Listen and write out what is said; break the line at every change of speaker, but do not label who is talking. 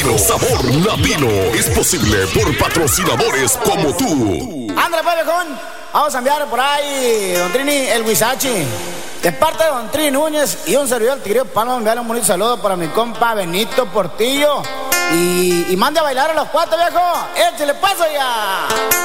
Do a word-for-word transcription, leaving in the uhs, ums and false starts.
latino, sabor latino. Es posible por patrocinadores como tú.
Ándale, pues, viejón. Vamos a enviar por ahí, don Trini, el Huizachi. De parte de don Trini Núñez y un servidor del Tigrillo Palma, enviarle un bonito saludo para mi compa Benito Portillo. Y, y mande a bailar a los cuatro, viejo. Échale paso ya.